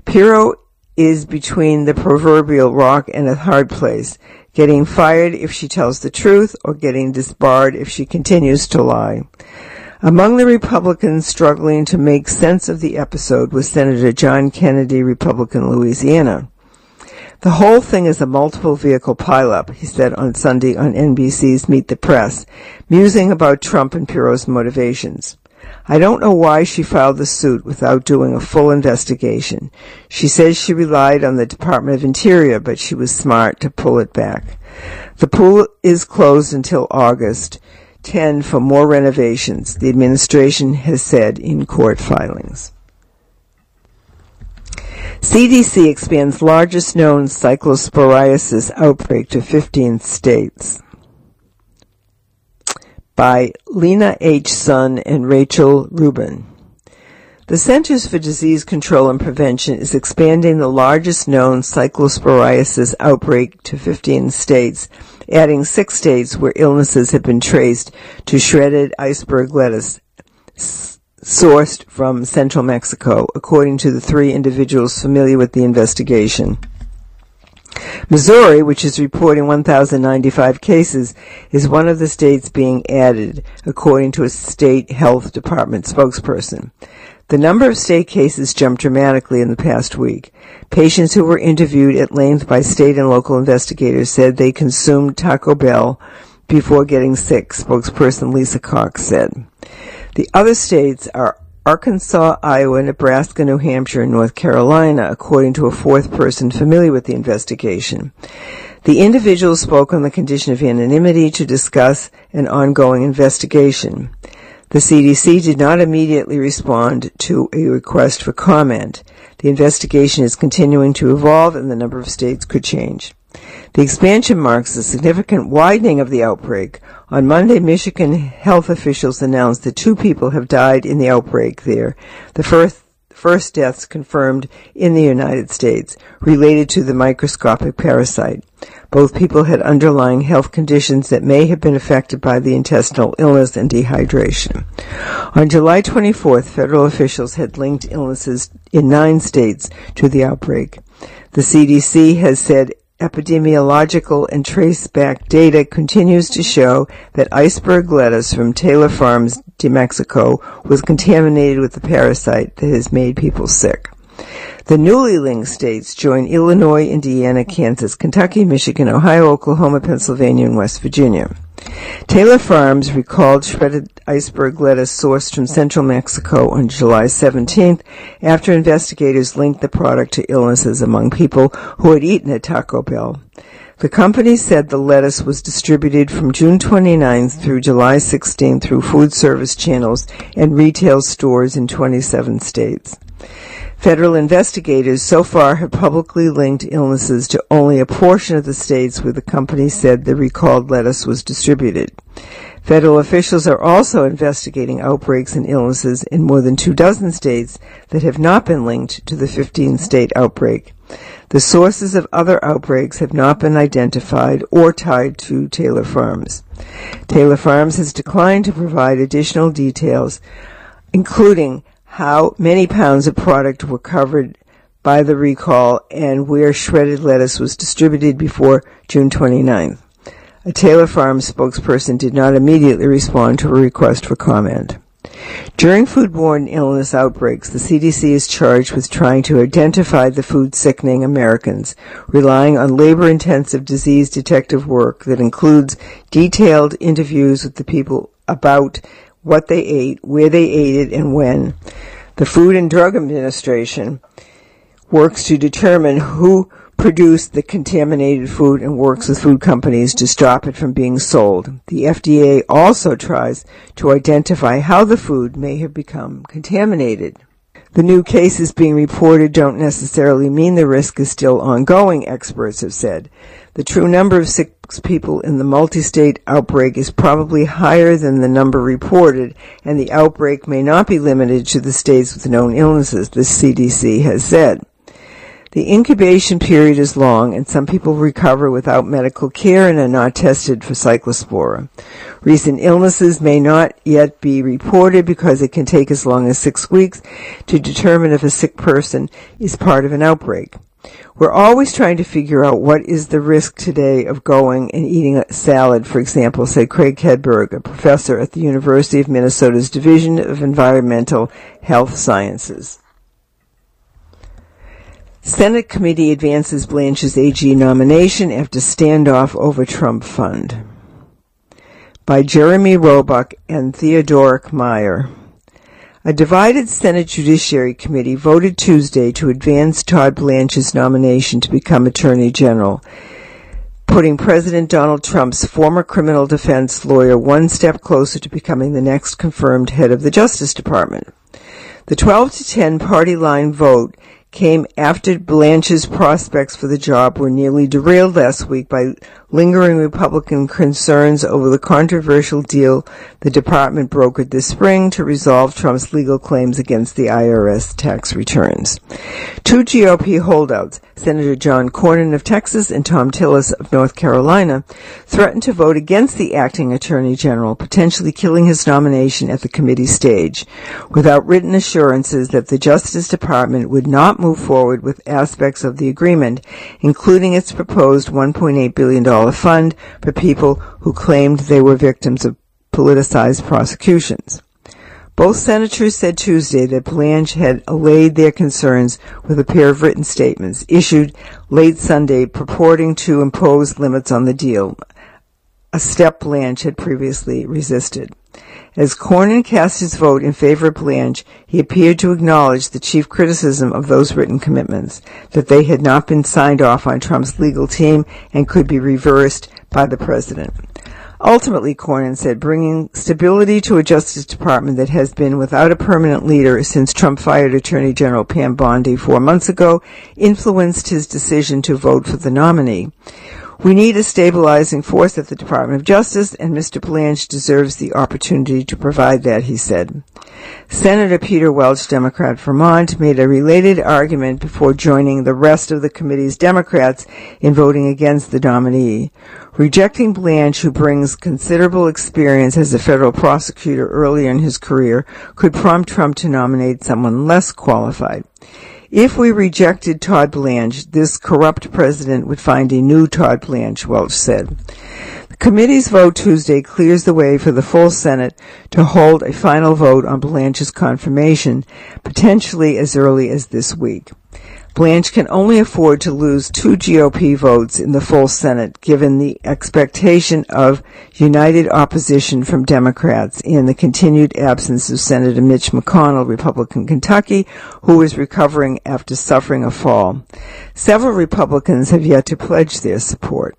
Pirro is between the proverbial rock and a hard place, getting fired if she tells the truth or getting disbarred if she continues to lie. Among the Republicans struggling to make sense of the episode was Senator John Kennedy, Republican, Louisiana. The whole thing is a multiple vehicle pileup, he said on Sunday on NBC's Meet the Press, musing about Trump and Pirro's motivations. I don't know why she filed the suit without doing a full investigation. She says she relied on the Department of Interior, but she was smart to pull it back. The pool is closed until August 10 for more renovations, the administration has said in court filings. CDC expands largest known cyclosporiasis outbreak to 15 states. By Lena H. Sun and Rachel Rubin. The Centers for Disease Control and Prevention is expanding the largest known cyclosporiasis outbreak to 15 states, adding 6 states where illnesses have been traced to shredded iceberg lettuce sourced from central Mexico, according to the 3 individuals familiar with the investigation. Missouri, which is reporting 1,095 cases, is one of the states being added, according to a state health department spokesperson. The number of state cases jumped dramatically in the past week. Patients who were interviewed at length by state and local investigators said they consumed Taco Bell before getting sick, spokesperson Lisa Cox said. The other states are Arkansas, Iowa, Nebraska, New Hampshire, and North Carolina, according to a 4th person familiar with the investigation. The individual spoke on the condition of anonymity to discuss an ongoing investigation. The CDC did not immediately respond to a request for comment. The investigation is continuing to evolve and the number of states could change. The expansion marks a significant widening of the outbreak. On Monday, Michigan health officials announced that 2 people have died in the outbreak there, the first deaths confirmed in the United States, related to the microscopic parasite. Both people had underlying health conditions that may have been affected by the intestinal illness and dehydration. On July 24th, federal officials had linked illnesses in 9 states to the outbreak. The CDC has said epidemiological and traceback data continues to show that iceberg lettuce from Taylor Farms de Mexico was contaminated with the parasite that has made people sick. The newly linked states join Illinois, Indiana, Kansas, Kentucky, Michigan, Ohio, Oklahoma, Pennsylvania, and West Virginia. Taylor Farms recalled shredded iceberg lettuce sourced from central Mexico on July 17th after investigators linked the product to illnesses among people who had eaten at Taco Bell. The company said the lettuce was distributed from June 29th through July 16th through food service channels and retail stores in 27 states. Federal investigators so far have publicly linked illnesses to only a portion of the states where the company said the recalled lettuce was distributed. Federal officials are also investigating outbreaks and illnesses in more than 24 states that have not been linked to the 15-state outbreak. The sources of other outbreaks have not been identified or tied to Taylor Farms. Taylor Farms has declined to provide additional details, including how many pounds of product were covered by the recall and where shredded lettuce was distributed before June 29th. A Taylor Farms spokesperson did not immediately respond to a request for comment. During foodborne illness outbreaks, the CDC is charged with trying to identify the food-sickening Americans, relying on labor-intensive disease detective work that includes detailed interviews with the people about what they ate, where they ate it, and when. The Food and Drug Administration works to determine who produced the contaminated food and works with food companies to stop it from being sold. The FDA also tries to identify how the food may have become contaminated. The new cases being reported don't necessarily mean the risk is still ongoing, experts have said. The true number of sick people in the multi-state outbreak is probably higher than the number reported, and the outbreak may not be limited to the states with known illnesses, the CDC has said. The incubation period is long, and some people recover without medical care and are not tested for cyclospora. Recent illnesses may not yet be reported because it can take as long as 6 weeks to determine if a sick person is part of an outbreak. We're always trying to figure out what is the risk today of going and eating a salad, for example, said Craig Hedberg, a professor at the University of Minnesota's Division of Environmental Health Sciences. Senate committee advances Blanche's AG nomination after standoff over Trump fund. By Jeremy Roebuck and Theodoric Meyer. A divided Senate Judiciary Committee voted Tuesday to advance Todd Blanche's nomination to become Attorney General, putting President Donald Trump's former criminal defense lawyer one step closer to becoming the next confirmed head of the Justice Department. The 12-10 party line vote came after Blanche's prospects for the job were nearly derailed last week by lingering Republican concerns over the controversial deal the department brokered this spring to resolve Trump's legal claims against the IRS tax returns. Two GOP holdouts, Senator John Cornyn of Texas and Thom Tillis of North Carolina, threatened to vote against the acting Attorney General, potentially killing his nomination at the committee stage, without written assurances that the Justice Department would not move forward with aspects of the agreement, including its proposed $1.8 billion fund for people who claimed they were victims of politicized prosecutions. Both senators said Tuesday that Blanche had allayed their concerns with a pair of written statements issued late Sunday purporting to impose limits on the deal, a step Blanche had previously resisted. As Cornyn cast his vote in favor of Blanche, he appeared to acknowledge the chief criticism of those written commitments, that they had not been signed off on Trump's legal team and could be reversed by the president. Ultimately, Cornyn said, bringing stability to a Justice Department that has been without a permanent leader since Trump fired Attorney General Pam Bondi 4 months ago influenced his decision to vote for the nominee. We need a stabilizing force at the Department of Justice, and Mr. Blanche deserves the opportunity to provide that, he said. Senator Peter Welch, Democrat, Vermont, made a related argument before joining the rest of the committee's Democrats in voting against the nominee. Rejecting Blanche, who brings considerable experience as a federal prosecutor earlier in his career, could prompt Trump to nominate someone less qualified. If we rejected Todd Blanche, this corrupt president would find a new Todd Blanche, Welch said. The committee's vote Tuesday clears the way for the full Senate to hold a final vote on Blanche's confirmation, potentially as early as this week. Blanche can only afford to lose 2 GOP votes in the full Senate, given the expectation of united opposition from Democrats and the continued absence of Senator Mitch McConnell, Republican Kentucky, who is recovering after suffering a fall. Several Republicans have yet to pledge their support.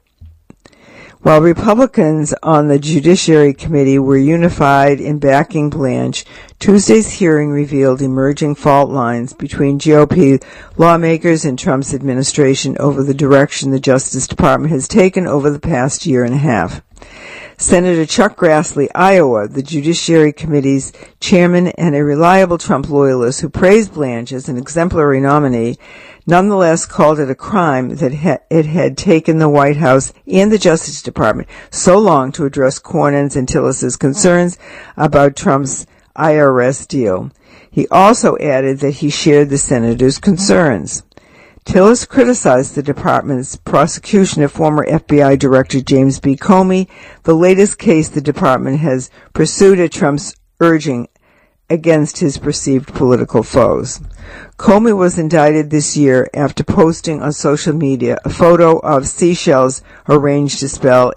While Republicans on the Judiciary Committee were unified in backing Blanche, Tuesday's hearing revealed emerging fault lines between GOP lawmakers and Trump's administration over the direction the Justice Department has taken over the past year and a half. Senator Chuck Grassley, Iowa, the Judiciary Committee's chairman and a reliable Trump loyalist who praised Blanche as an exemplary nominee, nonetheless called it a crime that it had taken the White House and the Justice Department so long to address Cornyn's and Tillis's concerns about Trump's IRS deal. He also added that he shared the senator's concerns. Tillis criticized the department's prosecution of former FBI Director James B. Comey, the latest case the department has pursued at Trump's urging against his perceived political foes. Comey was indicted this year after posting on social media a photo of seashells arranged to spell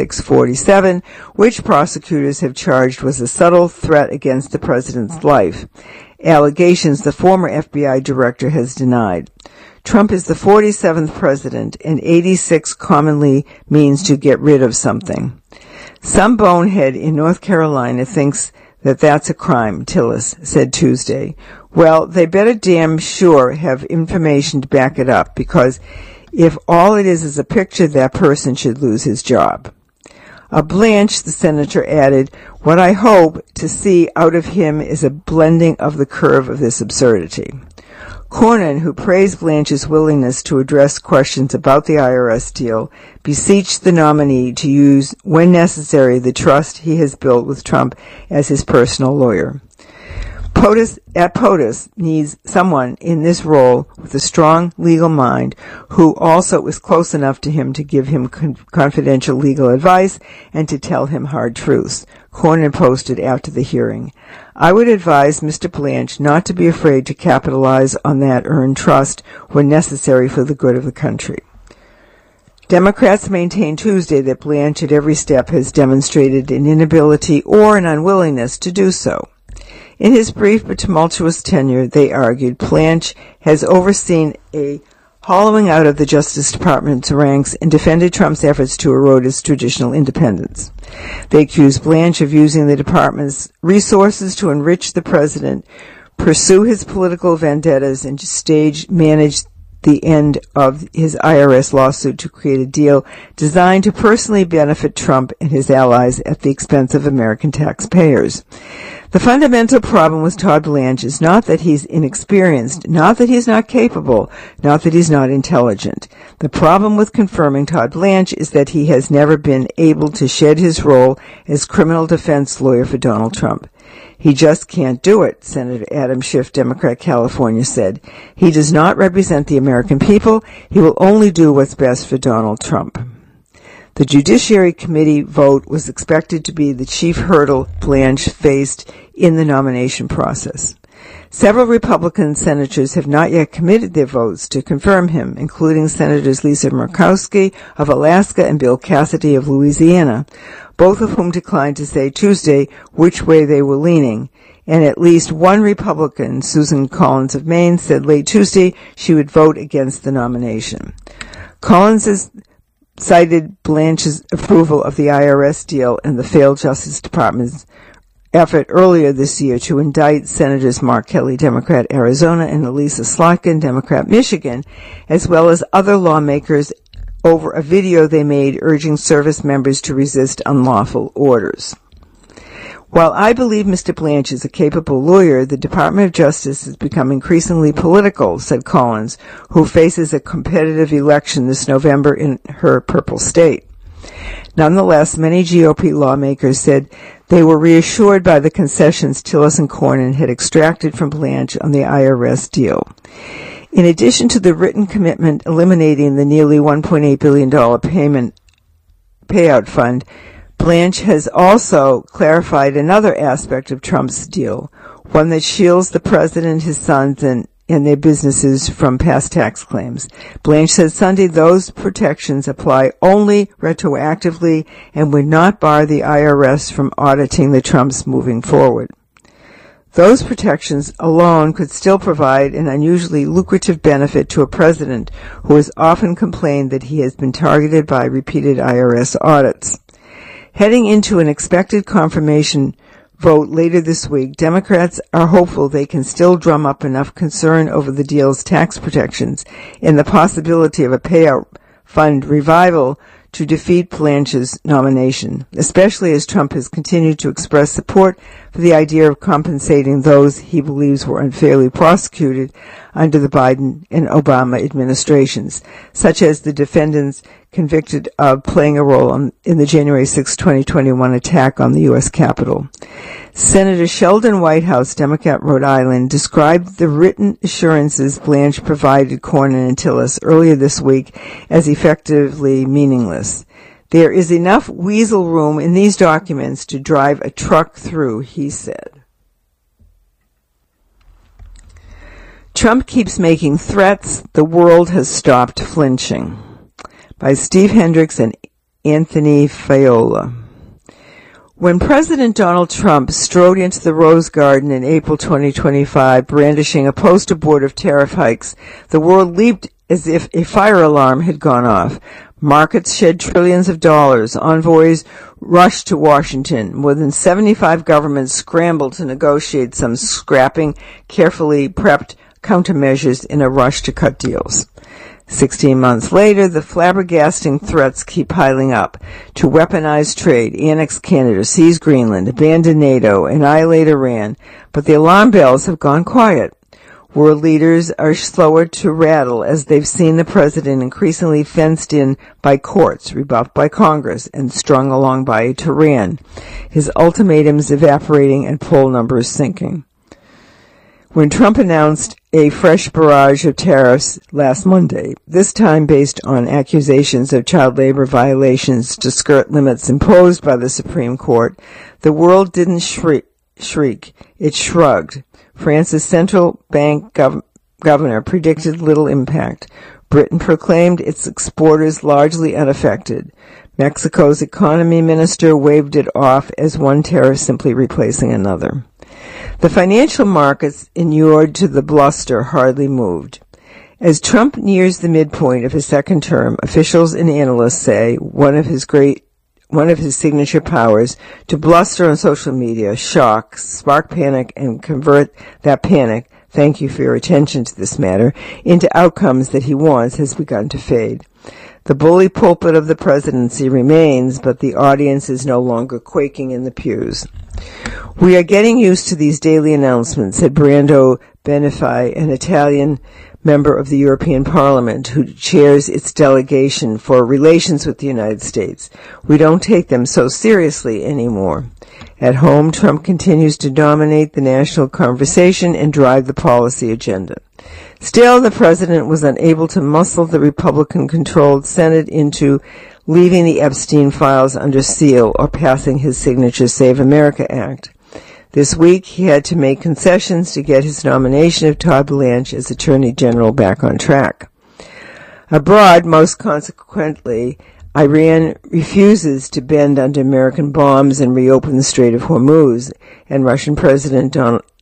8647, which prosecutors have charged was a subtle threat against the president's life. Allegations the former FBI director has denied. Trump is the 47th president, and 86 commonly means to get rid of something. Some bonehead in North Carolina thinks that that's a crime, Tillis said Tuesday. Well, they better damn sure have information to back it up, because if all it is a picture, that person should lose his job. Of Blanche, the senator added, what I hope to see out of him is a blending of the curve of this absurdity. Cornyn, who praised Blanche's willingness to address questions about the IRS deal, beseeched the nominee to use, when necessary, the trust he has built with Trump as his personal lawyer. POTUS needs someone in this role with a strong legal mind who also is close enough to him to give him confidential legal advice and to tell him hard truths. Cornyn posted after the hearing, "I would advise Mr. Blanche not to be afraid to capitalize on that earned trust when necessary for the good of the country." Democrats maintained Tuesday that Blanche at every step has demonstrated an inability or an unwillingness to do so. In his brief but tumultuous tenure, they argued, Blanche has overseen a hollowing out of the Justice Department's ranks and defended Trump's efforts to erode its traditional independence. They accused Blanche of using the department's resources to enrich the president, pursue his political vendettas, and manage the end of his IRS lawsuit to create a deal designed to personally benefit Trump and his allies at the expense of American taxpayers. The fundamental problem with Todd Blanche is not that he's inexperienced, not that he's not capable, not that he's not intelligent. The problem with confirming Todd Blanche is that he has never been able to shed his role as criminal defense lawyer for Donald Trump. He just can't do it, Senator Adam Schiff, Democrat, California, said. He does not represent the American people. He will only do what's best for Donald Trump. The Judiciary Committee vote was expected to be the chief hurdle Blanche faced in the nomination process. Several Republican senators have not yet committed their votes to confirm him, including Senators Lisa Murkowski of Alaska and Bill Cassidy of Louisiana, both of whom declined to say Tuesday which way they were leaning. And at least one Republican, Susan Collins of Maine, said late Tuesday she would vote against the nomination. Collins has cited Blanche's approval of the IRS deal and the failed Justice Department's effort earlier this year to indict Senators Mark Kelly, Democrat, Arizona, and Elisa Slotkin, Democrat, Michigan, as well as other lawmakers over a video they made urging service members to resist unlawful orders. While I believe Mr. Blanche is a capable lawyer, the Department of Justice has become increasingly political, said Collins, who faces a competitive election this November in her purple state. Nonetheless, many GOP lawmakers said they were reassured by the concessions Tillis and Cornyn had extracted from Blanche on the IRS deal. In addition to the written commitment eliminating the nearly $1.8 billion payout fund, Blanche has also clarified another aspect of Trump's deal, one that shields the president, his sons, and their businesses from past tax claims. Blanche said Sunday those protections apply only retroactively and would not bar the IRS from auditing the Trumps moving forward. Those protections alone could still provide an unusually lucrative benefit to a president who has often complained that he has been targeted by repeated IRS audits. Heading into an expected confirmation vote later this week, Democrats are hopeful they can still drum up enough concern over the deal's tax protections and the possibility of a payout fund revival to defeat Blanche's nomination, especially as Trump has continued to express support for the idea of compensating those he believes were unfairly prosecuted under the Biden and Obama administrations, such as the defendants convicted of playing a role in the January 6, 2021 attack on the U.S. Capitol. Senator Sheldon Whitehouse, Democrat, Rhode Island, described the written assurances Blanche provided Cornyn and Tillis earlier this week as effectively meaningless. There is enough weasel room in these documents to drive a truck through, he said. Trump keeps making threats. The world has stopped flinching. By Steve Hendricks and Anthony Faiola. When President Donald Trump strode into the Rose Garden in April 2025, brandishing a poster board of tariff hikes, the world leaped as if a fire alarm had gone off. Markets shed trillions of dollars. Envoys rushed to Washington. More than 75 governments scrambled to negotiate some scrapping, carefully prepped countermeasures in a rush to cut deals. 16 months later, the flabbergasting threats keep piling up to weaponize trade, annex Canada, seize Greenland, abandon NATO, annihilate Iran, but the alarm bells have gone quiet. World leaders are slower to rattle as they've seen the president increasingly fenced in by courts, rebuffed by Congress, and strung along by Tehran, his ultimatums evaporating and poll numbers sinking. When Trump announced a fresh barrage of tariffs last Monday, this time based on accusations of child labor violations to skirt limits imposed by the Supreme Court, the world didn't shriek, it shrugged. France's central bank governor predicted little impact. Britain proclaimed its exporters largely unaffected. Mexico's economy minister waved it off as one tariff simply replacing another. The financial markets, inured to the bluster, hardly moved. As Trump nears the midpoint of his second term, officials and analysts say one of his signature powers to bluster on social media, shock, spark panic, and convert that panic, thank you for your attention to this matter, into outcomes that he wants has begun to fade. The bully pulpit of the presidency remains, but the audience is no longer quaking in the pews. We are getting used to these daily announcements, said Brando Benefi, an Italian member of the European Parliament who chairs its delegation for relations with the United States. We don't take them so seriously anymore. At home, Trump continues to dominate the national conversation and drive the policy agenda. Still, the president was unable to muscle the Republican-controlled Senate into leaving the Epstein files under seal or passing his signature Save America Act. This week, he had to make concessions to get his nomination of Todd Blanche as Attorney General back on track. Abroad, most consequently, Iran refuses to bend under American bombs and reopen the Strait of Hormuz, and Russian President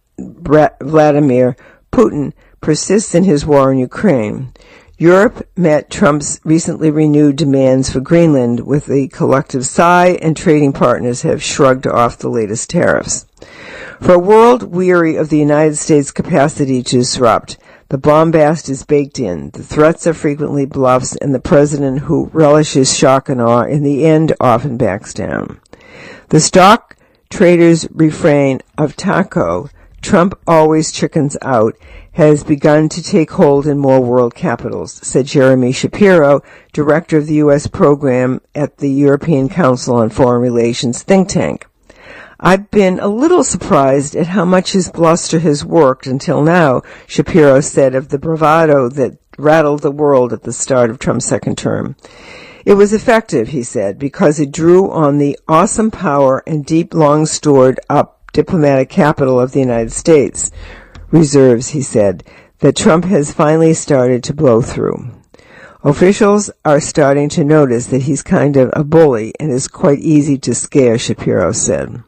Vladimir Putin persists in his war in Ukraine. Europe met Trump's recently renewed demands for Greenland with a collective sigh, and trading partners have shrugged off the latest tariffs. For a world weary of the United States' capacity to disrupt, the bombast is baked in, the threats are frequently bluffs, and the president, who relishes shock and awe, in the end often backs down. The stock traders' refrain of taco, Trump always chickens out, has begun to take hold in more world capitals, said Jeremy Shapiro, director of the U.S. program at the European Council on Foreign Relations think tank. I've been a little surprised at how much his bluster has worked until now, Shapiro said of the bravado that rattled the world at the start of Trump's second term. It was effective, he said, because it drew on the awesome power and deep, long-stored-up diplomatic capital of the United States. Reserves, he said, that Trump has finally started to blow through. Officials are starting to notice that he's kind of a bully and is quite easy to scare, Shapiro said.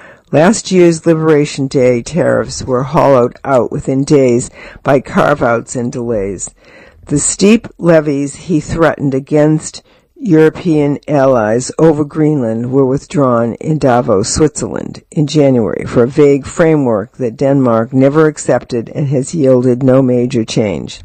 Last year's Liberation Day tariffs were hollowed out within days by carve-outs and delays. The steep levies he threatened against European allies over Greenland were withdrawn in Davos, Switzerland, in January for a vague framework that Denmark never accepted and has yielded no major change.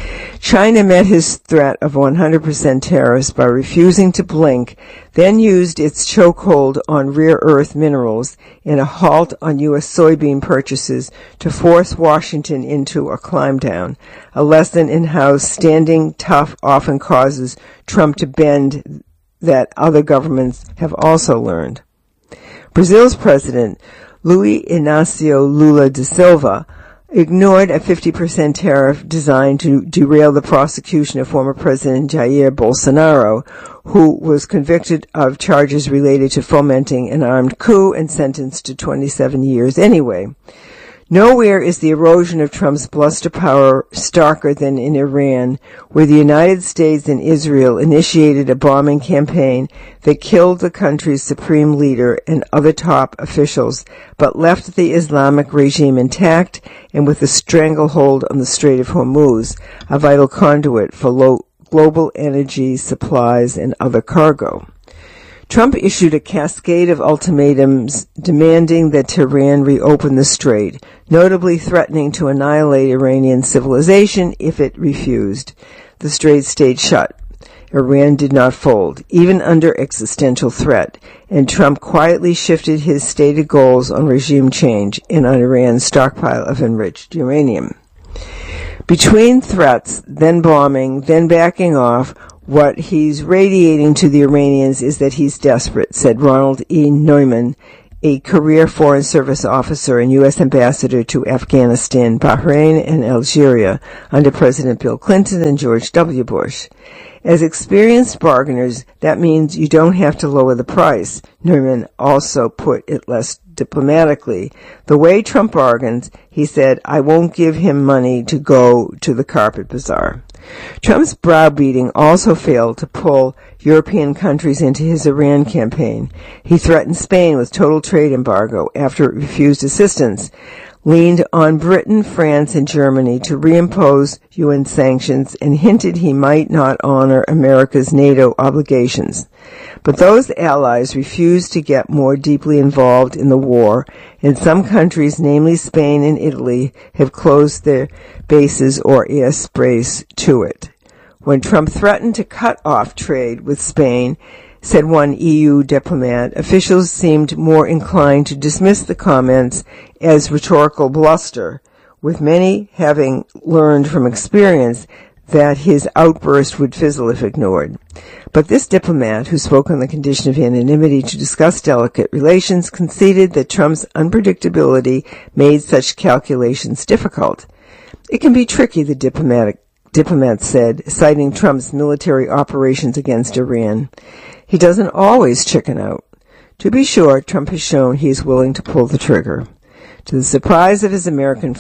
China met his threat of 100% tariffs by refusing to blink, then used its chokehold on rare earth minerals and a halt on U.S. soybean purchases to force Washington into a climb down, a lesson in how standing tough often causes Trump to bend that other governments have also learned. Brazil's president, Luiz Inácio Lula da Silva, ignored a 50% tariff designed to derail the prosecution of former President Jair Bolsonaro, who was convicted of charges related to fomenting an armed coup and sentenced to 27 years anyway. Nowhere is the erosion of Trump's bluster power starker than in Iran, where the United States and Israel initiated a bombing campaign that killed the country's supreme leader and other top officials, but left the Islamic regime intact and with a stranglehold on the Strait of Hormuz, a vital conduit for global energy supplies and other cargo. Trump issued a cascade of ultimatums demanding that Tehran reopen the strait, notably threatening to annihilate Iranian civilization if it refused. The strait stayed shut. Iran did not fold, even under existential threat, and Trump quietly shifted his stated goals on regime change and on Iran's stockpile of enriched uranium. Between threats, then bombing, then backing off, what he's radiating to the Iranians is that he's desperate, said Ronald E. Neumann, a career Foreign Service officer and U.S. ambassador to Afghanistan, Bahrain, and Algeria under President Bill Clinton and George W. Bush. As experienced bargainers, that means you don't have to lower the price. Neumann also put it less diplomatically. The way Trump bargains, he said, I won't give him money to go to the carpet bazaar. Trump's browbeating also failed to pull European countries into his Iran campaign. He threatened Spain with total trade embargo after it refused assistance, leaned on Britain, France, and Germany to reimpose UN sanctions, and hinted he might not honor America's NATO obligations. But those allies refused to get more deeply involved in the war, and some countries, namely Spain and Italy, have closed their bases or airspace to it. When Trump threatened to cut off trade with Spain, said one EU diplomat, officials seemed more inclined to dismiss the comments as rhetorical bluster, with many having learned from experience that his outburst would fizzle if ignored. But this diplomat, who spoke on the condition of anonymity to discuss delicate relations, conceded that Trump's unpredictability made such calculations difficult. It can be tricky, the diplomat said, citing Trump's military operations against Iran. He doesn't always chicken out. To be sure, Trump has shown he is willing to pull the trigger. To the surprise of his American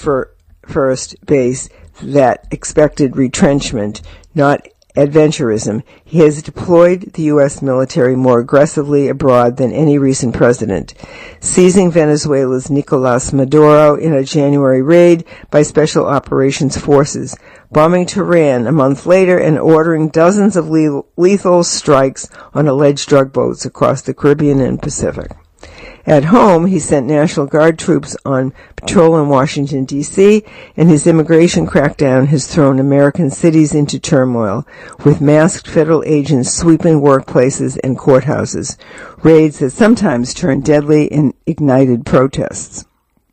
first base that expected retrenchment, not adventurism, he has deployed the U.S. military more aggressively abroad than any recent president, seizing Venezuela's Nicolas Maduro in a January raid by Special Operations Forces, bombing Tehran a month later and ordering dozens of lethal strikes on alleged drug boats across the Caribbean and Pacific. At home, he sent National Guard troops on patrol in Washington, D.C., and his immigration crackdown has thrown American cities into turmoil, with masked federal agents sweeping workplaces and courthouses, raids that sometimes turned deadly and ignited protests.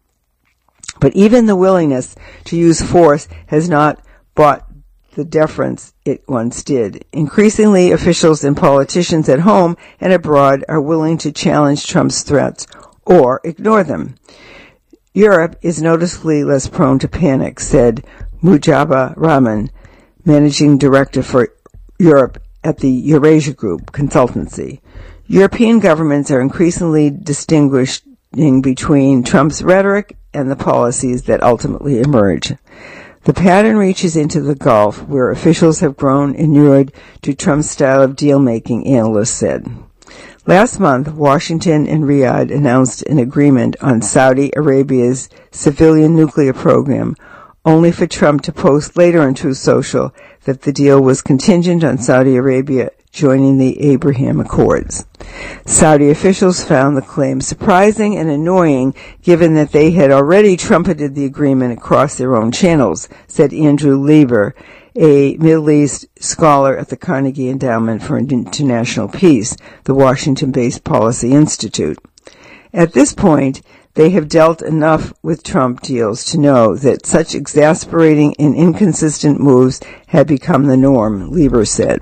But even the willingness to use force has not bought the deference it once did. Increasingly, officials and politicians at home and abroad are willing to challenge Trump's threats or ignore them. Europe is noticeably less prone to panic, said Mujaba Rahman, managing director for Europe at the Eurasia Group consultancy. European governments are increasingly distinguishing between Trump's rhetoric and the policies that ultimately emerge. The pattern reaches into the Gulf, where officials have grown inured to Trump's style of deal-making, analysts said. Last month, Washington and Riyadh announced an agreement on Saudi Arabia's civilian nuclear program, only for Trump to post later on Truth Social that the deal was contingent on Saudi Arabia joining the Abraham Accords. Saudi officials found the claim surprising and annoying, given that they had already trumpeted the agreement across their own channels, said Andrew Lieber, a Middle East scholar at the Carnegie Endowment for International Peace, the Washington-based Policy Institute. At this point, they have dealt enough with Trump deals to know that such exasperating and inconsistent moves had become the norm, Lieber said.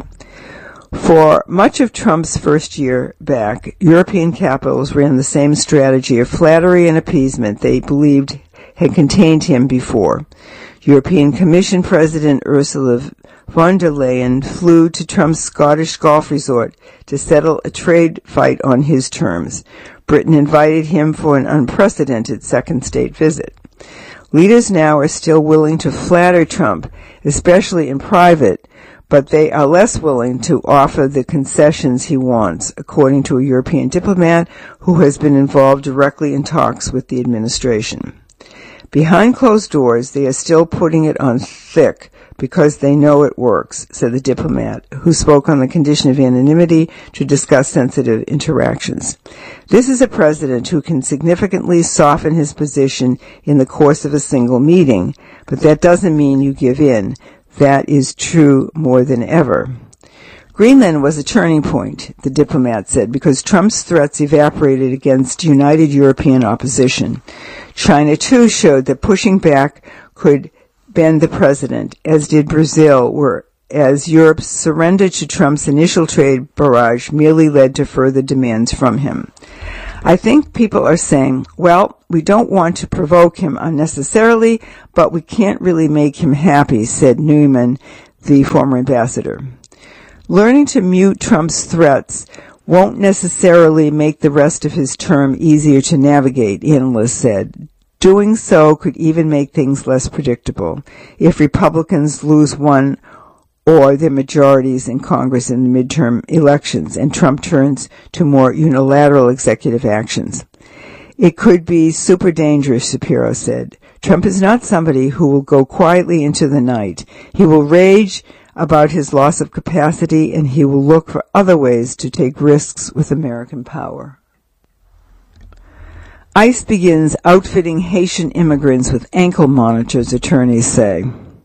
For much of Trump's first year back, European capitals ran the same strategy of flattery and appeasement they believed had contained him before. European Commission President Ursula von der Leyen flew to Trump's Scottish golf resort to settle a trade fight on his terms. Britain invited him for an unprecedented second state visit. Leaders now are still willing to flatter Trump, especially in private, but they are less willing to offer the concessions he wants, according to a European diplomat who has been involved directly in talks with the administration. Behind closed doors, they are still putting it on thick because they know it works, said the diplomat, who spoke on the condition of anonymity to discuss sensitive interactions. This is a president who can significantly soften his position in the course of a single meeting, but that doesn't mean you give in. That is true more than ever. Greenland was a turning point, the diplomat said, because Trump's threats evaporated against united European opposition. China, too, showed that pushing back could bend the president, as did Brazil, whereas Europe's surrender to Trump's initial trade barrage merely led to further demands from him. I think people are saying, well, we don't want to provoke him unnecessarily, but we can't really make him happy, said Neumann, the former ambassador. Learning to mute Trump's threats won't necessarily make the rest of his term easier to navigate, analysts said. Doing so could even make things less predictable if Republicans lose one or their majorities in Congress in the midterm elections and Trump turns to more unilateral executive actions. It could be super dangerous, Shapiro said. Trump is not somebody who will go quietly into the night. He will rage about his loss of capacity, and he will look for other ways to take risks with American power. ICE begins outfitting Haitian immigrants with ankle monitors, attorneys say.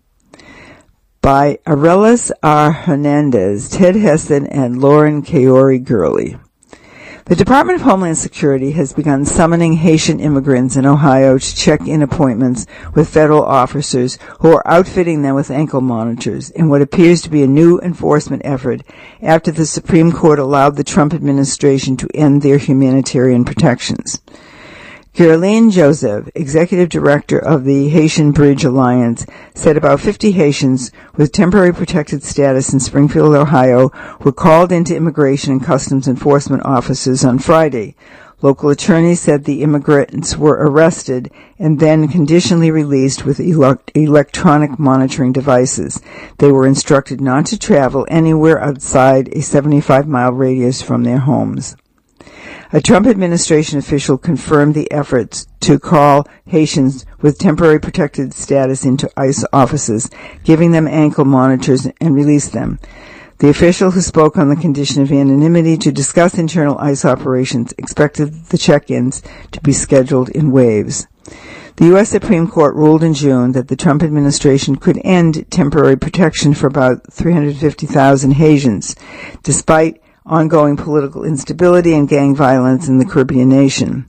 By Arelis R. Hernandez, Ted Heston, and Lauren Kaori-Gurley. The Department of Homeland Security has begun summoning Haitian immigrants in Ohio to check in appointments with federal officers who are outfitting them with ankle monitors in what appears to be a new enforcement effort after the Supreme Court allowed the Trump administration to end their humanitarian protections. Caroline Joseph, executive director of the Haitian Bridge Alliance, said about 50 Haitians with temporary protected status in Springfield, Ohio, were called into immigration and customs enforcement offices on Friday. Local attorneys said the immigrants were arrested and then conditionally released with electronic monitoring devices. They were instructed not to travel anywhere outside a 75-mile radius from their homes. A Trump administration official confirmed the efforts to call Haitians with temporary protected status into ICE offices, giving them ankle monitors, and release them. The official, who spoke on the condition of anonymity to discuss internal ICE operations, expected the check-ins to be scheduled in waves. The U.S. Supreme Court ruled in June that the Trump administration could end temporary protection for about 350,000 Haitians, despite ongoing political instability and gang violence in the Caribbean nation.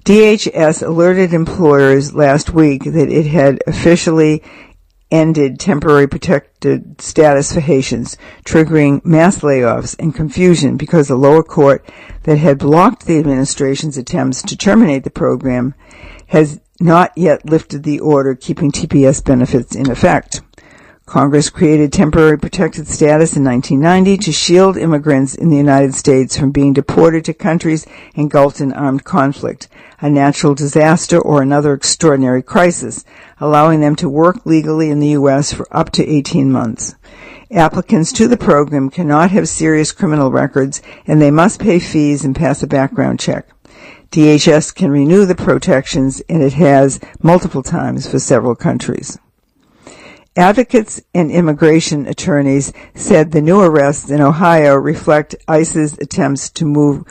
DHS alerted employers last week that it had officially ended temporary protected status for Haitians, triggering mass layoffs and confusion because the lower court that had blocked the administration's attempts to terminate the program has not yet lifted the order keeping TPS benefits in effect. Congress created temporary protected status in 1990 to shield immigrants in the United States from being deported to countries engulfed in armed conflict, a natural disaster, or another extraordinary crisis, allowing them to work legally in the U.S. for up to 18 months. Applicants to the program cannot have serious criminal records, and they must pay fees and pass a background check. DHS can renew the protections, and it has multiple times for several countries. Advocates and immigration attorneys said the new arrests in Ohio reflect ICE's attempts to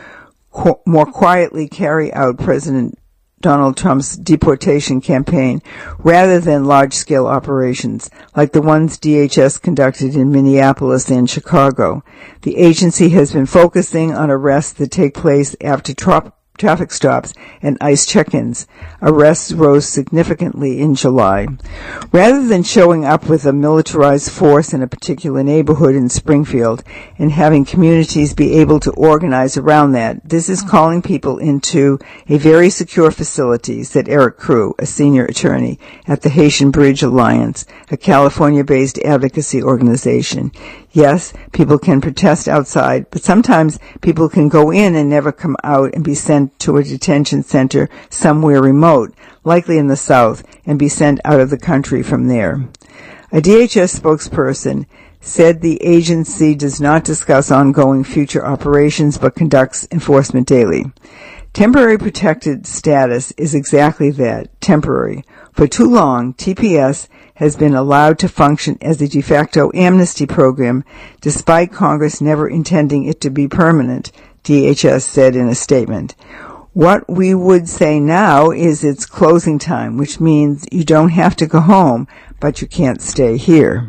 more quietly carry out President Donald Trump's deportation campaign rather than large-scale operations like the ones DHS conducted in Minneapolis and Chicago. The agency has been focusing on arrests that take place after traffic stops and ICE check-ins. Arrests rose significantly in July. Rather than showing up with a militarized force in a particular neighborhood in Springfield and having communities be able to organize around that, this is calling people into a very secure facility, said Eric Crew, a senior attorney at the Haitian Bridge Alliance, a California-based advocacy organization. Yes, people can protest outside, but sometimes people can go in and never come out and be sent to a detention center somewhere remote, likely in the South, and be sent out of the country from there. A DHS spokesperson said the agency does not discuss ongoing future operations but conducts enforcement daily. Temporary protected status is exactly that, temporary. For too long, TPS has been allowed to function as a de facto amnesty program, despite Congress never intending it to be permanent, DHS said in a statement. What we would say now is it's closing time, which means you don't have to go home, but you can't stay here.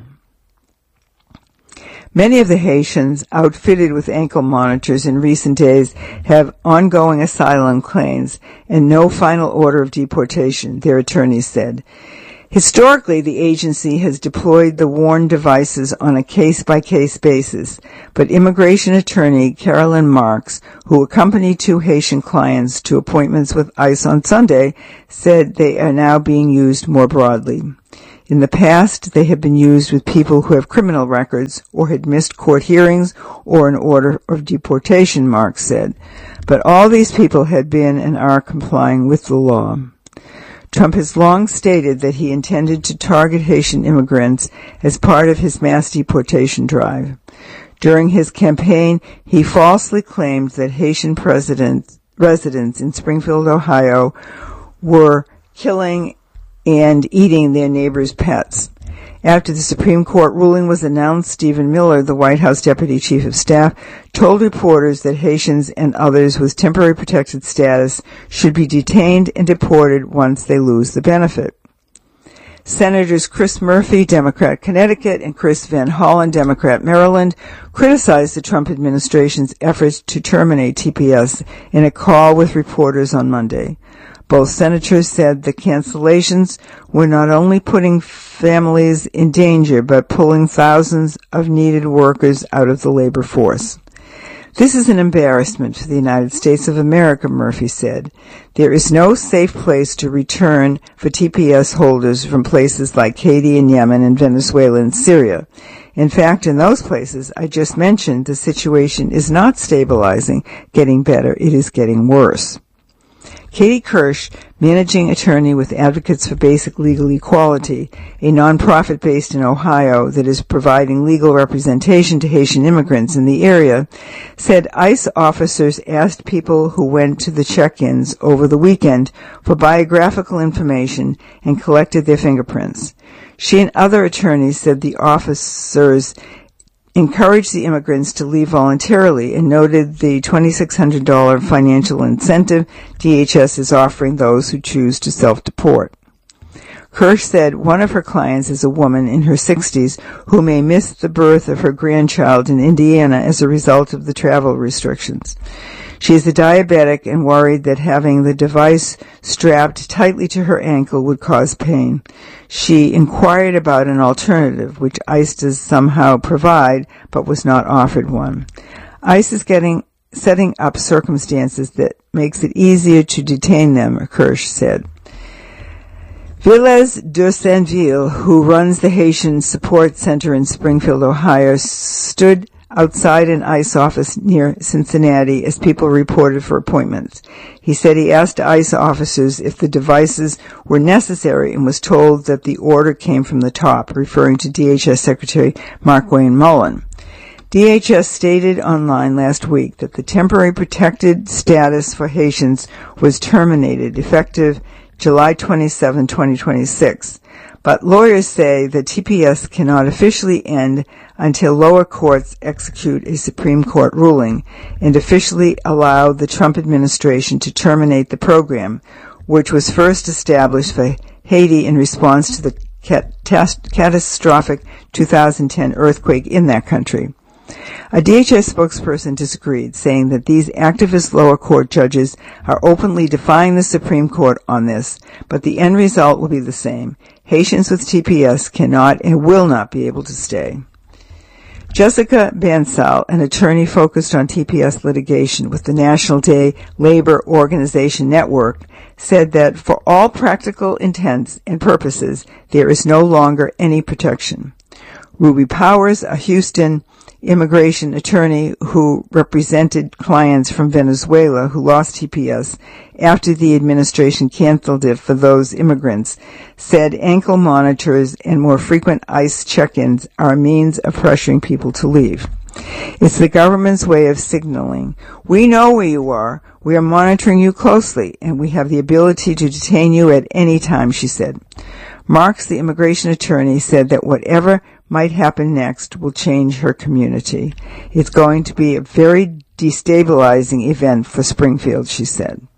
Many of the Haitians outfitted with ankle monitors in recent days have ongoing asylum claims and no final order of deportation, their attorneys said. Historically, the agency has deployed the WARN devices on a case-by-case basis, but immigration attorney Carolyn Marks, who accompanied 2 Haitian clients to appointments with ICE on Sunday, said they are now being used more broadly. In the past, they have been used with people who have criminal records or had missed court hearings or an order of deportation, Marks said. But all these people had been and are complying with the law. Trump has long stated that he intended to target Haitian immigrants as part of his mass deportation drive. During his campaign, he falsely claimed that Haitian residents in Springfield, Ohio, were killing and eating their neighbors' pets. After the Supreme Court ruling was announced, Stephen Miller, the White House Deputy Chief of Staff, told reporters that Haitians and others with temporary protected status should be detained and deported once they lose the benefit. Senators Chris Murphy, Democrat Connecticut, and Chris Van Hollen, Democrat Maryland, criticized the Trump administration's efforts to terminate TPS in a call with reporters on Monday. Both senators said the cancellations were not only putting families in danger, but pulling thousands of needed workers out of the labor force. This is an embarrassment for the United States of America, Murphy said. There is no safe place to return for TPS holders from places like Haiti and Yemen and Venezuela and Syria. In fact, in those places I just mentioned, the situation is not stabilizing, getting better, it is getting worse. Katie Kirsch, managing attorney with Advocates for Basic Legal Equality, a nonprofit based in Ohio that is providing legal representation to Haitian immigrants in the area, said ICE officers asked people who went to the check-ins over the weekend for biographical information and collected their fingerprints. She and other attorneys said the officers encouraged the immigrants to leave voluntarily and noted the $2,600 financial incentive DHS is offering those who choose to self-deport. Kirsch said one of her clients is a woman in her 60s who may miss the birth of her grandchild in Indiana as a result of the travel restrictions. She is a diabetic and worried that having the device strapped tightly to her ankle would cause pain. She inquired about an alternative, which ICE does somehow provide, but was not offered one. ICE is setting up circumstances that makes it easier to detain them, Kirsch said. Villes de Saint-Ville, who runs the Haitian Support Center in Springfield, Ohio, stood outside an ICE office near Cincinnati as people reported for appointments. He said he asked ICE officers if the devices were necessary and was told that the order came from the top, referring to DHS Secretary Markwayne Mullin. DHS stated online last week that the temporary protected status for Haitians was terminated effective July 27, 2026. But lawyers say that TPS cannot officially end until lower courts execute a Supreme Court ruling and officially allow the Trump administration to terminate the program, which was first established for Haiti in response to the catastrophic 2010 earthquake in that country. A DHS spokesperson disagreed, saying that these activist lower court judges are openly defying the Supreme Court on this, but the end result will be the same. Haitians with TPS cannot and will not be able to stay. Jessica Bansal, an attorney focused on TPS litigation with the National Day Labor Organization Network, said that for all practical intents and purposes, there is no longer any protection. Ruby Powers, a Houston immigration attorney who represented clients from Venezuela who lost TPS after the administration canceled it for those immigrants, said ankle monitors and more frequent ICE check-ins are a means of pressuring people to leave. It's the government's way of signaling, we know where you are, we are monitoring you closely, and we have the ability to detain you at any time, she said. Marks, the immigration attorney, said that whatever might happen next will change her community. It's going to be a very destabilizing event for Springfield, she said.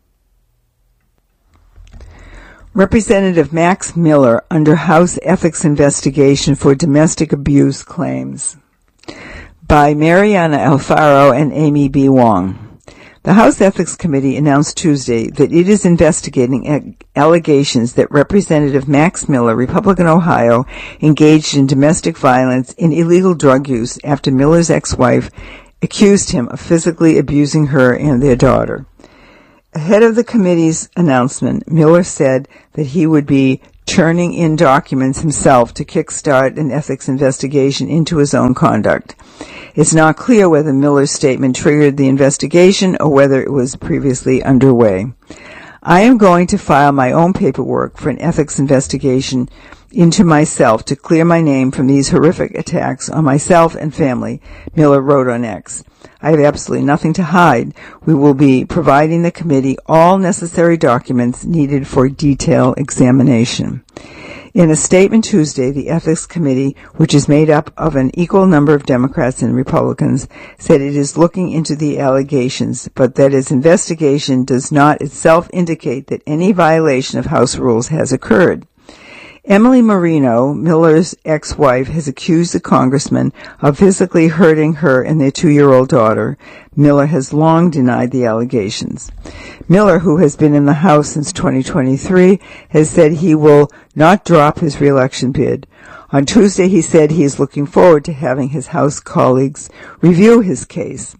Representative Max Miller under House Ethics Investigation for Domestic Abuse Claims by Mariana Alfaro and Amy B. Wong. The House Ethics Committee announced Tuesday that it is investigating allegations that Representative Max Miller, Republican Ohio, engaged in domestic violence and illegal drug use after Miller's ex-wife accused him of physically abusing her and their daughter. Ahead of the committee's announcement, Miller said that he would be turning in documents himself to kickstart an ethics investigation into his own conduct. It's not clear whether Miller's statement triggered the investigation or whether it was previously underway. I am going to file my own paperwork for an ethics investigation into myself to clear my name from these horrific attacks on myself and family, Miller wrote on X. I have absolutely nothing to hide. We will be providing the committee all necessary documents needed for detailed examination. In a statement Tuesday, the Ethics Committee, which is made up of an equal number of Democrats and Republicans, said it is looking into the allegations, but that its investigation does not itself indicate that any violation of House rules has occurred. Emily Marino, Miller's ex-wife, has accused the congressman of physically hurting her and their 2-year-old daughter. Miller has long denied the allegations. Miller, who has been in the House since 2023, has said he will not drop his re-election bid. On Tuesday, he said he is looking forward to having his House colleagues review his case.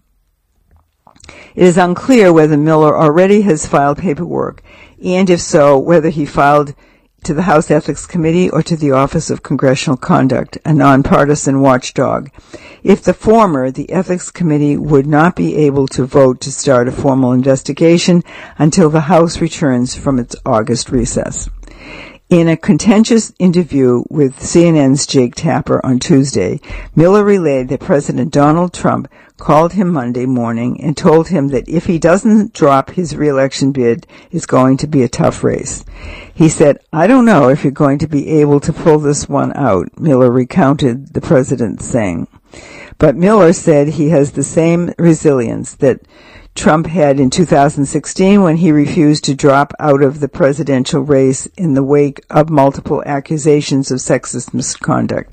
It is unclear whether Miller already has filed paperwork, and if so, whether he filed to the House Ethics Committee or to the Office of Congressional Conduct, a nonpartisan watchdog. If the former, the Ethics Committee would not be able to vote to start a formal investigation until the House returns from its August recess. In a contentious interview with CNN's Jake Tapper on Tuesday, Miller relayed that President Donald Trump called him Monday morning and told him that if he doesn't drop his re-election bid, it's going to be a tough race. He said, "I don't know if you're going to be able to pull this one out," Miller recounted the president saying. But Miller said he has the same resilience that Trump had in 2016 when he refused to drop out of the presidential race in the wake of multiple accusations of sexist misconduct.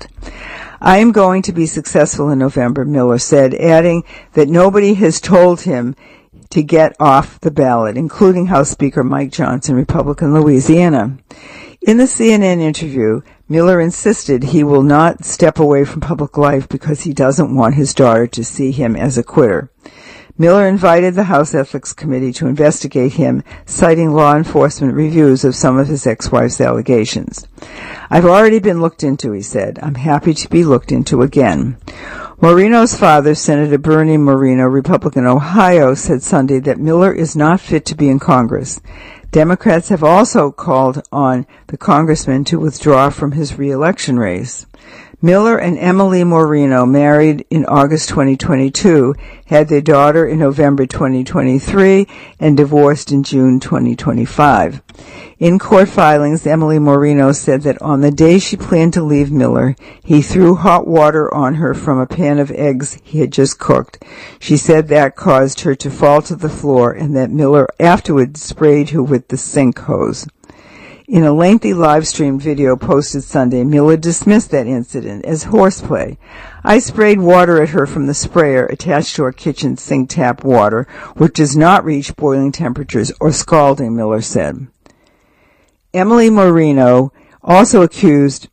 "I am going to be successful in November," Miller said, adding that nobody has told him to get off the ballot, including House Speaker Mike Johnson, Republican Louisiana. In the CNN interview, Miller insisted he will not step away from public life because he doesn't want his daughter to see him as a quitter. Miller invited the House Ethics Committee to investigate him, citing law enforcement reviews of some of his ex-wife's allegations. "I've already been looked into," he said. "I'm happy to be looked into again." Marino's father, Senator Bernie Moreno, Republican Ohio, said Sunday that Miller is not fit to be in Congress. Democrats have also called on the congressman to withdraw from his re-election race. Miller and Emily Moreno, married in August 2022, had their daughter in November 2023 and divorced in June 2025. In court filings, Emily Moreno said that on the day she planned to leave Miller, he threw hot water on her from a pan of eggs he had just cooked. She said that caused her to fall to the floor and that Miller afterwards sprayed her with the sink hose. In a lengthy live-streamed video posted Sunday, Miller dismissed that incident as horseplay. "I sprayed water at her from the sprayer attached to our kitchen sink tap water, which does not reach boiling temperatures or scalding," Miller said. Emily Moreno also accused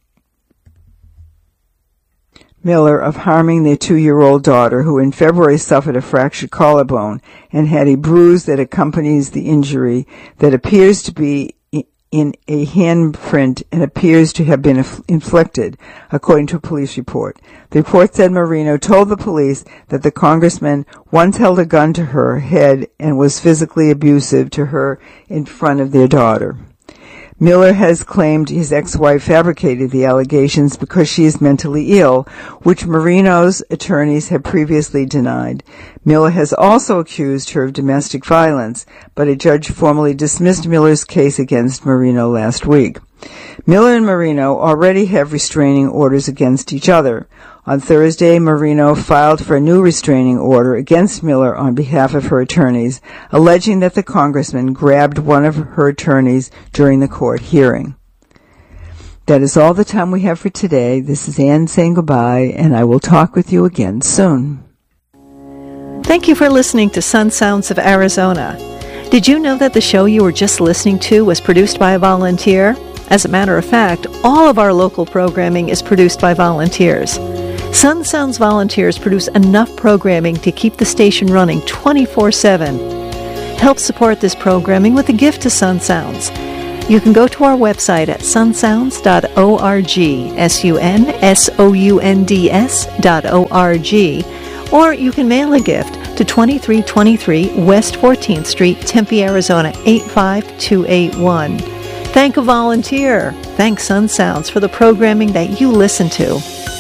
Miller of harming their 2-year-old daughter, who in February suffered a fractured collarbone and had a bruise that accompanies the injury that appears to be in a handprint and appears to have been inflicted, according to a police report. The report said Moreno told the police that the congressman once held a gun to her head and was physically abusive to her in front of their daughter. Miller has claimed his ex-wife fabricated the allegations because she is mentally ill, which Moreno's attorneys have previously denied. Miller has also accused her of domestic violence, but a judge formally dismissed Miller's case against Moreno last week. Miller and Moreno already have restraining orders against each other. On Thursday, Moreno filed for a new restraining order against Miller on behalf of her attorneys, alleging that the congressman grabbed one of her attorneys during the court hearing. That is all the time we have for today. This is Ann saying goodbye, and I will talk with you again soon. Thank you for listening to Sun Sounds of Arizona. Did you know that the show you were just listening to was produced by a volunteer? As a matter of fact, all of our local programming is produced by volunteers. Sun Sounds volunteers produce enough programming to keep the station running 24/7. Help support this programming with a gift to Sun Sounds. You can go to our website at sunsounds.org, sunsounds.org, or you can mail a gift to 2323 West 14th Street, Tempe, Arizona 85281. Thank a volunteer. Thank Sun Sounds for the programming that you listen to.